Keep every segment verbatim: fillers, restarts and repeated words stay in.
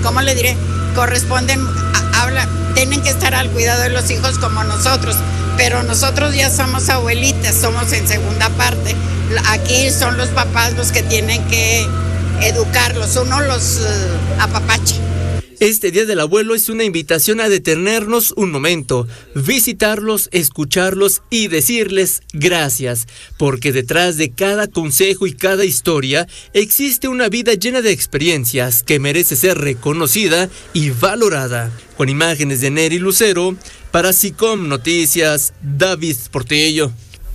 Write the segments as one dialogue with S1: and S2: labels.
S1: ¿cómo le diré? Corresponden, a, habla, tienen que estar al cuidado de los hijos como nosotros, pero nosotros ya somos abuelitas, somos en segunda parte. Aquí son los papás los que tienen que educarlos, uno los uh, apapacha.
S2: Este Día del Abuelo es una invitación a detenernos un momento, visitarlos, escucharlos y decirles gracias, porque detrás de cada consejo y cada historia existe una vida llena de experiencias que merece ser reconocida y valorada. Con imágenes de Neri Lucero, para SICOM Noticias, David Portillo.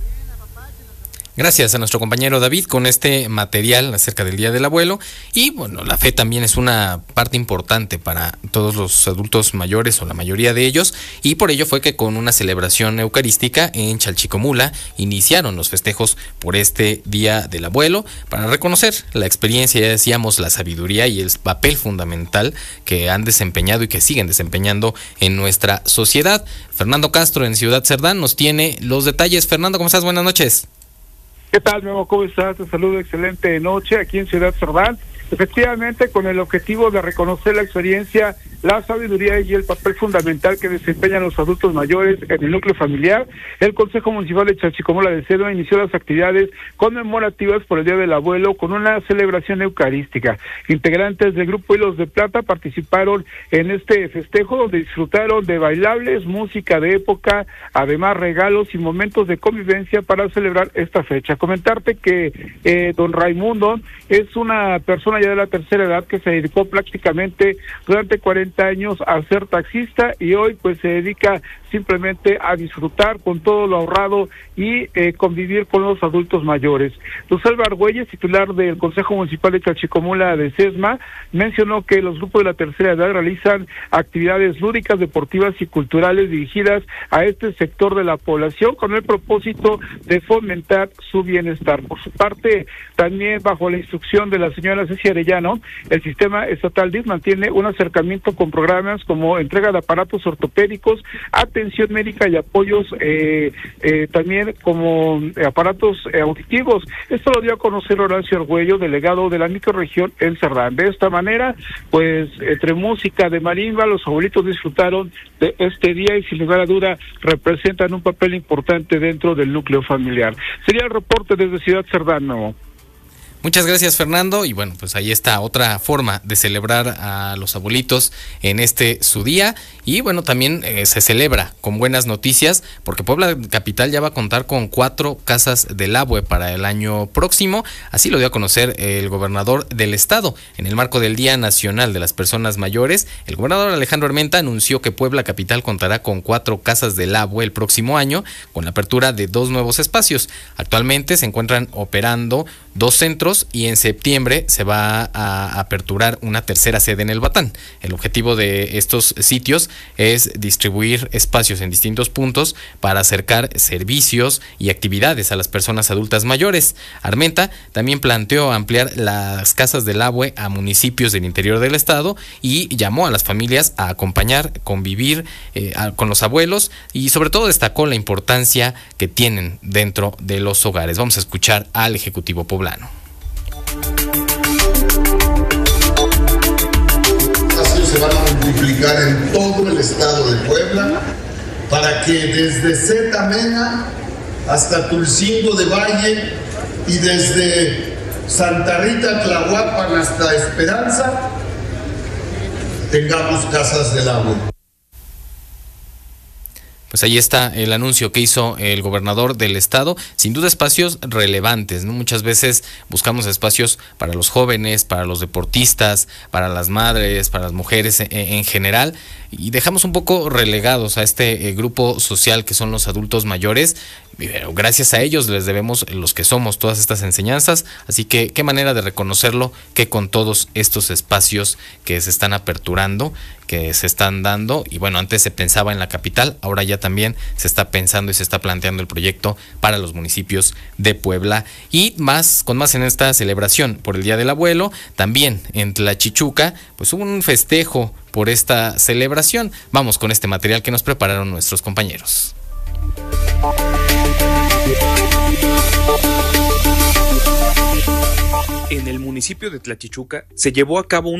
S3: Gracias a nuestro compañero David con este material acerca del Día del Abuelo. Y bueno, la fe también es una parte importante para todos los adultos mayores o la mayoría de ellos, y por ello fue que con una celebración eucarística en Chalchicomula iniciaron los festejos por este Día del Abuelo para reconocer la experiencia, ya decíamos, la sabiduría y el papel fundamental que han desempeñado y que siguen desempeñando en nuestra sociedad. Fernando Castro en Ciudad Cerdán nos tiene los detalles. Fernando, ¿cómo estás? Buenas noches.
S4: ¿Qué tal, Memo? ¿Cómo estás? Te saludo, excelente noche aquí en Ciudad Cerdán. Efectivamente, con el objetivo de reconocer la experiencia, la sabiduría y el papel fundamental que desempeñan los adultos mayores en el núcleo familiar, el Consejo Municipal de Chalchicomula de Cerdán inició las actividades conmemorativas por el Día del Abuelo con una celebración eucarística. Integrantes del Grupo Hilos de Plata participaron en este festejo, donde disfrutaron de bailables, música de época, además regalos y momentos de convivencia para celebrar esta fecha. Comentarte que eh, don Raimundo es una persona ya de la tercera edad que se dedicó prácticamente durante cuarenta años a ser taxista, y hoy pues se dedica simplemente a disfrutar con todo lo ahorrado y eh, convivir con los adultos mayores. Luzalba Argüelles, titular del Consejo Municipal de Chalchicomula de Sesma, mencionó que los grupos de la tercera edad realizan actividades lúdicas, deportivas y culturales dirigidas a este sector de la población con el propósito de fomentar su bienestar. Por su parte, también bajo la instrucción de la señora Ceci Arellano, el Sistema Estatal D I F mantiene un acercamiento con programas como entrega de aparatos ortopédicos, atención médica y apoyos eh, eh, también como aparatos eh, auditivos. Esto lo dio a conocer Horacio Argüello, delegado de la microrregión en Cerdán. De esta manera, pues entre música de marimba, los abuelitos disfrutaron de este día y sin lugar a duda representan un papel importante dentro del núcleo familiar. Sería el reporte desde Ciudad Cerdán, ¿no?
S3: Muchas gracias, Fernando, y bueno, pues ahí está otra forma de celebrar a los abuelitos en este su día. Y bueno, también eh, se celebra con buenas noticias porque Puebla Capital ya va a contar con cuatro casas del abue para el año próximo. Así lo dio a conocer el gobernador del estado. En el marco del Día Nacional de las Personas Mayores, el gobernador Alejandro Armenta anunció que Puebla Capital contará con cuatro casas del abue el próximo año, con la apertura de dos nuevos espacios. Actualmente se encuentran operando dos centros y en septiembre se va a aperturar una tercera sede en el Batán. El objetivo de estos sitios es distribuir espacios en distintos puntos para acercar servicios y actividades a las personas adultas mayores. Armenta también planteó ampliar las casas del abue a municipios del interior del estado y llamó a las familias a acompañar, convivir eh, a, con los abuelos, y sobre todo destacó la importancia que tienen dentro de los hogares. Vamos a escuchar al Ejecutivo poblano.
S5: Se van a multiplicar en todo el estado de Puebla para que desde Zetamena hasta Tulcingo de Valle y desde Santa Rita Tlahuapan hasta Esperanza tengamos casas del agua.
S3: Pues ahí está el anuncio que hizo el gobernador del estado. Sin duda espacios relevantes, ¿no? Muchas veces buscamos espacios para los jóvenes, para los deportistas, para las madres, para las mujeres en, en general, y dejamos un poco relegados a este eh, grupo social que son los adultos mayores. Pero gracias a ellos les debemos, los que somos, todas estas enseñanzas. Así que qué manera de reconocerlo que con todos estos espacios que se están aperturando, que se están dando. Y bueno, antes se pensaba en la capital, ahora ya también se está pensando y se está planteando el proyecto para los municipios de Puebla. Y más, con más en esta celebración por el Día del Abuelo, también en Tlachichuca, pues hubo un festejo por esta celebración. Vamos con este material que nos prepararon nuestros compañeros.
S6: En el municipio de Tlachichuca se llevó a cabo un